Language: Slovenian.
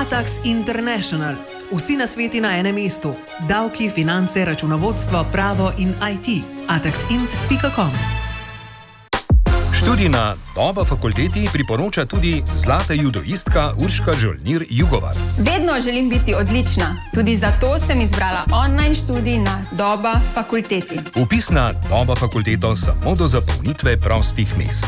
Atax International. Vsi nasveti na enem mestu. Davki, finance, računovodstvo, pravo in IT. ataxint.com. Študij na Doba fakulteti priporoča tudi zlata judoistka Urška Žolnir-Jugovar. Vedno želim biti odlična. Tudi zato sem izbrala online študij na Doba fakulteti. Vpis na Doba fakulteto samo do zapolnitve prostih mest.